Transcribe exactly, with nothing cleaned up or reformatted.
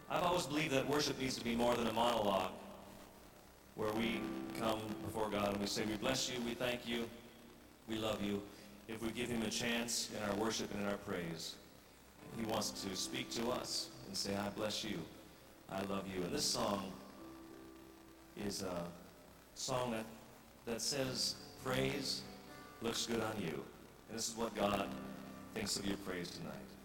I've always believed that worship needs to be more than a monologue, where we come before God and we say, we bless you, we thank you, we love you. If we give him a chance in our worship and in our praise, he wants to speak to us and say, I bless you, I love you. And this song is a song that, that says, praise looks good on you. And this is what God thinks of your praise tonight.